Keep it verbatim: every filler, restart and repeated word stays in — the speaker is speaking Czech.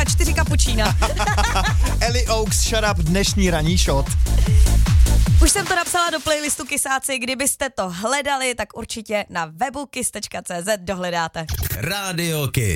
čtyři kapučína. Ellie Oaks, Shut Up, dnešní ranní shot. Už jsem to napsala do playlistu Kysáci, kdybyste to hledali, tak určitě na webu kiss tečka cé zet dohledáte. Rádio Kiss.